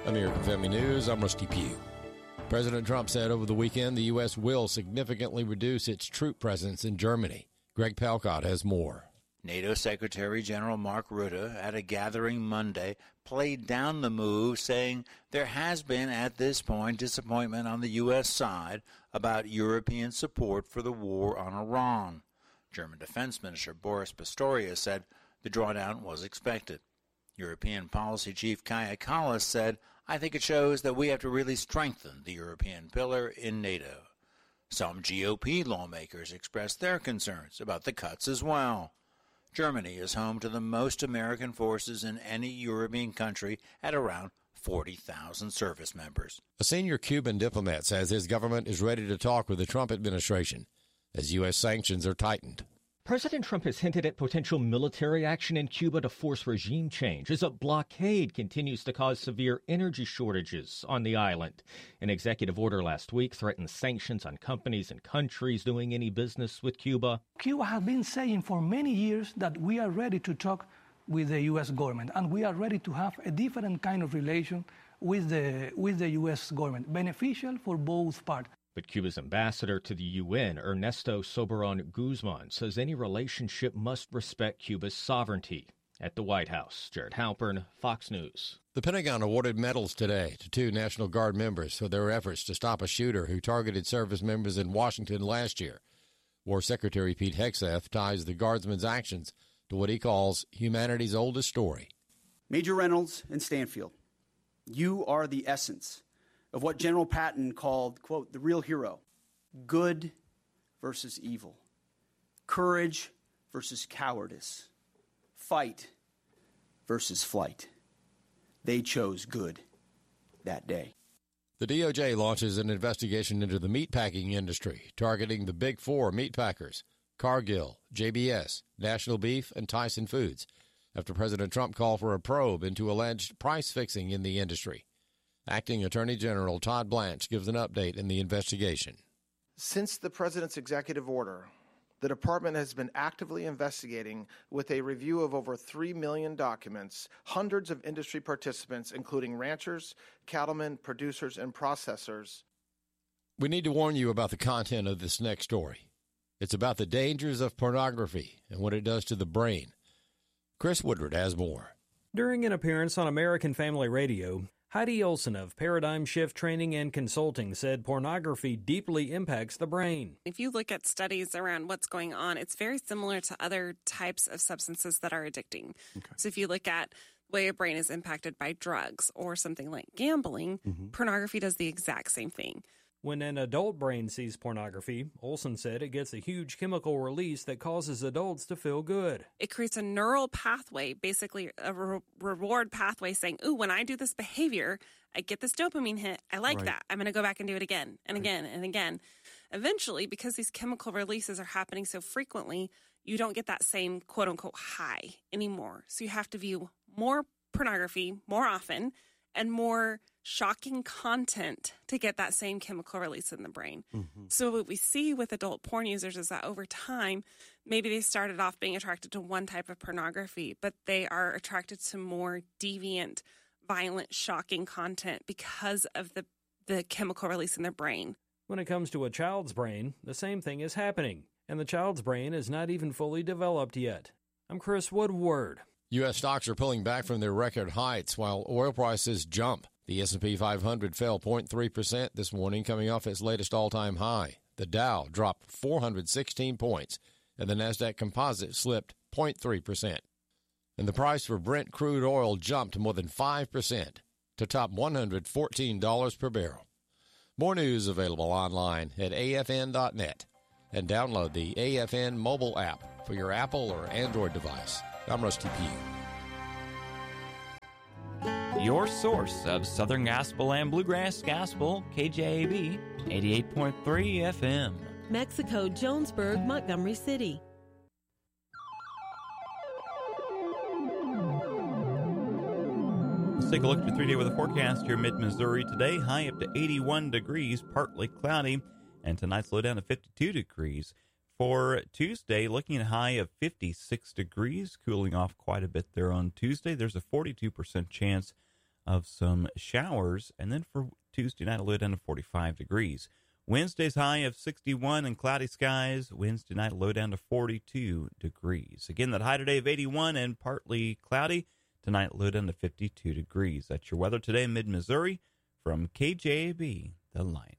American Family News, I'm Rusty Pugh. President Trump said over the weekend the U.S. will significantly reduce its troop presence in Germany. Greg Palcott has more. NATO Secretary General Mark Rutte, at a gathering Monday, played down the move, saying there has been, at this point, disappointment on the U.S. side about European support for the war on Iran. German Defense Minister Boris Pistorius said the drawdown was expected. European Policy Chief Kaja Kallas said, "I think it shows that we have to really strengthen the European pillar in NATO." Some GOP lawmakers expressed their concerns about the cuts as well. Germany is home to the most American forces in any European country at around 40,000 service members. A senior Cuban diplomat says his government is ready to talk with the Trump administration as U.S. sanctions are tightened. President Trump has hinted at potential military action in Cuba to force regime change as a blockade continues to cause severe energy shortages on the island. An executive order last week threatened sanctions on companies and countries doing any business with Cuba. Cuba has been saying for many years that we are ready to talk with the U.S. government, and we are ready to have a different kind of relation with the U.S. government, beneficial for both parties. But Cuba's ambassador to the UN, Ernesto Soberon Guzman, says any relationship must respect Cuba's sovereignty. At the White House, Jared Halpern, Fox News. The Pentagon awarded medals today to 2 National Guard members for their efforts to stop a shooter who targeted service members in Washington last year. War Secretary Pete Hegseth ties the Guardsmen's actions to what he calls humanity's oldest story. Major Reynolds and Stanfield, you are the essence of what General Patton called, quote, the real hero. Good versus evil. Courage versus cowardice. Fight versus flight. They chose good that day. The DOJ launches an investigation into the meatpacking industry, targeting the Big Four meatpackers, Cargill, JBS, National Beef, and Tyson Foods, after President Trump called for a probe into alleged price fixing in the industry. Acting Attorney General Todd Blanche gives an update in the investigation. Since the President's executive order, the Department has been actively investigating with a review of over 3 million documents, hundreds of industry participants, including ranchers, cattlemen, producers, and processors. We need to warn you about the content of this next story. It's about the dangers of pornography and what it does to the brain. Chris Woodward has more. During an appearance on American Family Radio, Heidi Olson of Paradigm Shift Training and Consulting said pornography deeply impacts the brain. If you look at studies around what's going on, it's very similar to other types of substances that are addicting. Okay. So if you look at the way a brain is impacted by drugs or something like gambling, pornography does the exact same thing. When an adult brain sees pornography, Olson said it gets a huge chemical release that causes adults to feel good. It creates a neural pathway, basically a reward pathway saying, ooh, when I do this behavior, I get this dopamine hit. I like that. I'm going to go back and do it again and again and again. Eventually, because these chemical releases are happening so frequently, you don't get that same quote-unquote high anymore. So you have to view more pornography more often and more shocking content to get that same chemical release in the brain. So what we see with adult porn users is that over time, maybe they started off being attracted to one type of pornography, but they are attracted to more deviant, violent, shocking content because of the chemical release in their brain. When it comes to a child's brain, the same thing is happening, and the child's brain is not even fully developed yet. I'm Chris Woodward. U.S. stocks are pulling back from their record heights while oil prices jump. The S&P 500 fell 0.3% this morning, coming off its latest all-time high. The Dow dropped 416 points, and the Nasdaq Composite slipped 0.3%. And the price for Brent crude oil jumped more than 5% to top $114 per barrel. More news available online at afn.net and download the AFN mobile app for your Apple or Android device. I'm Rusty Pugh. Your source of Southern Gospel and Bluegrass Gospel, KJAB 88.3 FM. Mexico, Jonesburg, Montgomery City. Let's take a look at your 3-day weather forecast here in mid-Missouri today. High up to 81 degrees, partly cloudy, and tonight's low down to 52 degrees. For Tuesday, looking at a high of 56 degrees, cooling off quite a bit there on Tuesday. There's a 42% chance of some showers. And then for Tuesday night, a low down to 45 degrees. Wednesday's high of 61 and cloudy skies. Wednesday night, low down to 42 degrees. Again, that high today of 81 and partly cloudy. Tonight, low down to 52 degrees. That's your weather today in mid-Missouri from KJAB, The Light.